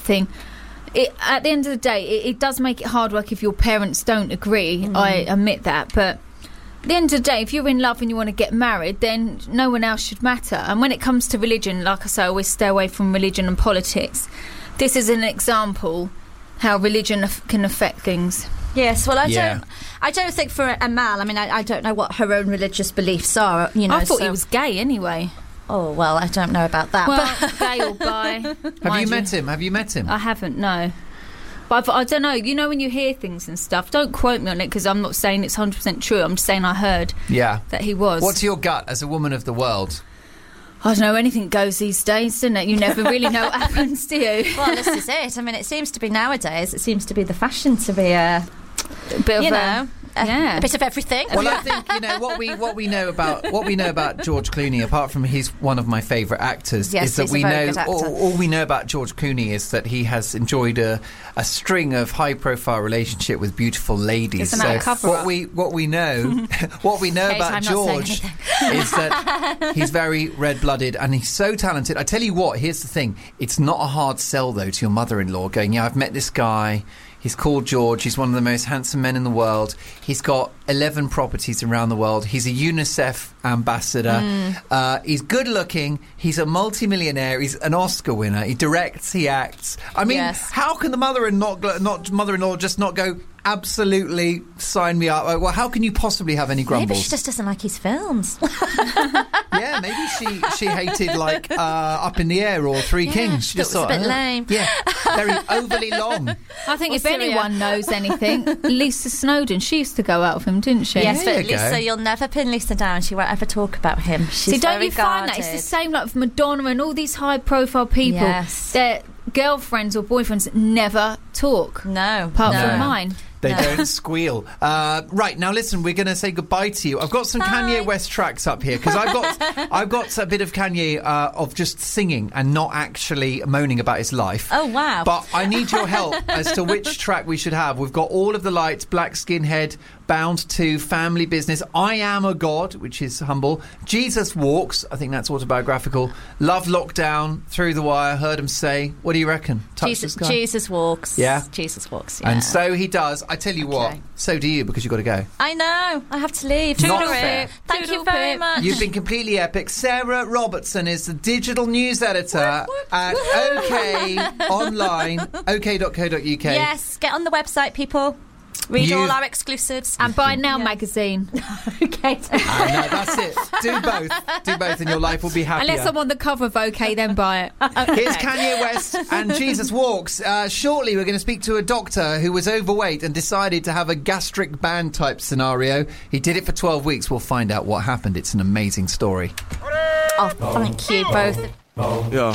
thing. At the end of the day, it does make it hard work if your parents don't agree. I admit that, but at the end of the day, if you're in love and you want to get married, then no one else should matter. And when it comes to religion, like I say, I always stay away from religion and politics. This is an example how religion can affect things. Yes, well, I don't think for Amal, I mean, I don't know what her own religious beliefs are, you know. I thought he was gay anyway. Oh, well, I don't know about that. Well, gay or bi. Have you met him? I haven't, no. But I don't know, you know, when you hear things and stuff, don't quote me on it, because I'm not saying it's 100% true. I'm just saying I heard that he was. What's your gut as a woman of the world? I don't know, anything goes these days, doesn't it? You never really know what happens, do you? Well, this is it. I mean, it seems to be nowadays, it seems to be the fashion to be a bit of a bit of everything. Well, I think, you know, what we know about George Clooney, apart from he's one of my favourite actors, is that we know all we know about George Clooney is that he has enjoyed a string of high-profile relationship with beautiful ladies. So what we know about George is that he's very red-blooded and he's so talented. I tell you what, here's the thing: it's not a hard sell though to your mother-in-law going, "Yeah, I've met this guy. He's called George. He's one of the most handsome men in the world. He's got 11 properties around the world. He's a UNICEF ambassador. He's good looking. He's a multimillionaire. He's an Oscar winner. He directs. He acts. I mean, how can the mother-in-law just not go, absolutely sign me up? Well, how can you possibly have any grumbles? Maybe she just doesn't like his films. Yeah, maybe she hated like Up in the Air or Three Kings. She just thought it was a bit lame. Yeah, very overly long. I think if anyone knows anything, Lisa Snowdon, she used to go out with him, didn't she? Yes, but Lisa, you'll never pin Lisa down. She won't ever talk about him. She's See, don't very you find that? It's the same like with Madonna and all these high-profile people. Yes. Their girlfriends or boyfriends never talk. No. Apart from mine. They don't squeal. Right, now listen, we're going to say goodbye to you. I've got some Kanye West tracks up here because I've got a bit of Kanye of just singing and not actually moaning about his life. Oh, wow. But I need your help as to which track we should have. We've got All of the Lights, Black Skinhead, Bound to, Family Business, I Am a God, which is humble, Jesus Walks, I think that's autobiographical, Love Lockdown, Through the Wire, Heard Him Say. What do you reckon? Jesus Walks. Yeah? Jesus Walks, yeah. And so he does. I tell you what, so do you, because you've got to go. I know. I have to leave. Not Sorry. fair. Thank you very much. You've been completely epic. Sarah Robertson is the digital news editor at OK Online, ok.co.uk. Yes, get on the website, people. Read all our exclusives. And buy Now magazine. Okay. No, that's it. Do both and your life will be happier. Unless I'm on the cover of OK, then buy it. Here's Kanye West and Jesus Walks. Shortly we're going to speak to a doctor who was overweight and decided to have a gastric band type scenario. He did it for 12 weeks. We'll find out what happened. It's an amazing story. Oh, thank you both. Yeah.